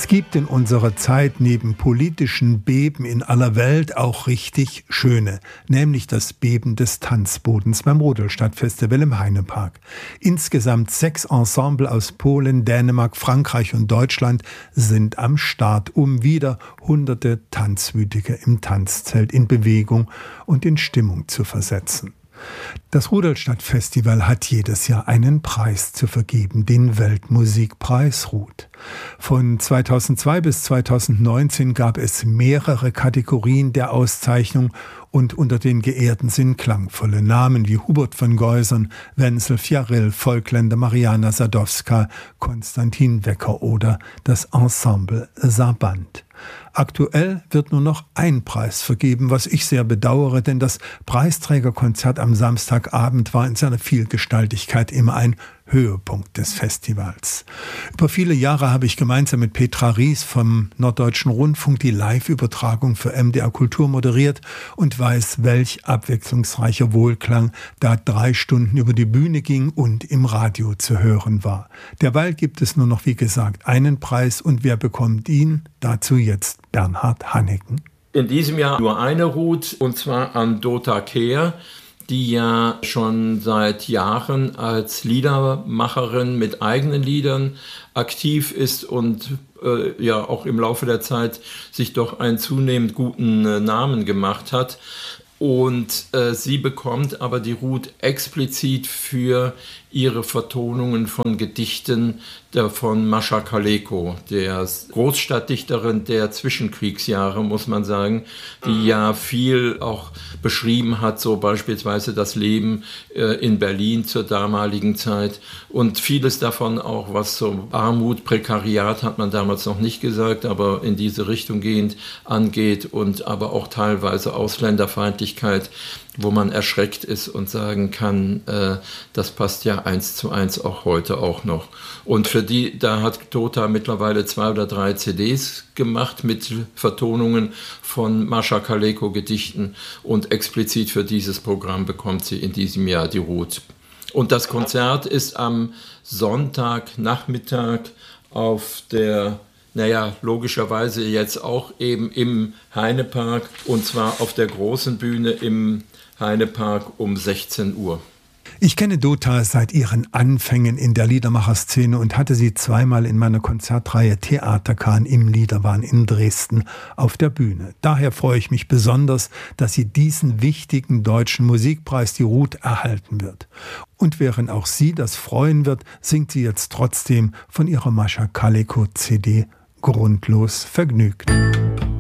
Es gibt in unserer Zeit neben politischen Beben in aller Welt auch richtig schöne, nämlich das Beben des Tanzbodens beim Rudolstadtfestival im Heinepark. Insgesamt 6 Ensemble aus Polen, Dänemark, Frankreich und Deutschland sind am Start, um wieder hunderte Tanzwütige im Tanzzelt in Bewegung und in Stimmung zu versetzen. Das Rudolstadtfestival hat jedes Jahr einen Preis zu vergeben, den Weltmusikpreis Rud. Von 2002 bis 2019 gab es mehrere Kategorien der Auszeichnung und unter den Geehrten sind klangvolle Namen wie Hubert von Geusern, Wenzel Fjarill, Volkländer, Mariana Sadowska, Konstantin Wecker oder das Ensemble Sabant. Aktuell wird nur noch ein Preis vergeben, was ich sehr bedauere, denn das Preisträgerkonzert am Samstagabend war in seiner Vielgestaltigkeit immer ein Höhepunkt des Festivals. Über viele Jahre habe ich gemeinsam mit Petra Ries vom Norddeutschen Rundfunk die Live-Übertragung für MDR Kultur moderiert und weiß, welch abwechslungsreicher Wohlklang da 3 Stunden über die Bühne ging und im Radio zu hören war. Derweil gibt es nur noch, wie gesagt, einen Preis und wer bekommt ihn? Dazu jetzt Bernhard Haneken. In diesem Jahr nur eine Rud, und zwar an Dota Kehr, die ja schon seit Jahren als Liedermacherin mit eigenen Liedern aktiv ist und ja auch im Laufe der Zeit sich doch einen zunehmend guten Namen gemacht hat. Und sie bekommt aber die Rud explizit für ihre Vertonungen von Gedichten von Mascha Kaleko, der Großstadtdichterin der Zwischenkriegsjahre, muss man sagen, die ja viel auch beschrieben hat, so beispielsweise das Leben in Berlin zur damaligen Zeit und vieles davon auch, was so Armut, Prekariat hat man damals noch nicht gesagt, aber in diese Richtung gehend angeht und aber auch teilweise Ausländerfeindlichkeit, wo man erschreckt ist und sagen kann, das passt ja 1:1 auch heute auch noch. Und für die, da hat Dota mittlerweile 2 oder 3 CDs gemacht mit Vertonungen von Mascha Kaleko Gedichten und explizit für dieses Programm bekommt sie in diesem Jahr die Rud. Und das Konzert ist am Sonntagnachmittag auf der logischerweise jetzt auch eben im Heinepark und zwar auf der großen Bühne im Heinepark um 16 Uhr. Ich kenne Dota seit ihren Anfängen in der Liedermacherszene und hatte sie zweimal in meiner Konzertreihe Theaterkahn im Liederwahn in Dresden auf der Bühne. Daher freue ich mich besonders, dass sie diesen wichtigen deutschen Musikpreis, die Rud, erhalten wird. Und während auch sie das freuen wird, singt sie jetzt trotzdem von ihrer Mascha Kaleko CD Grundlos vergnügt.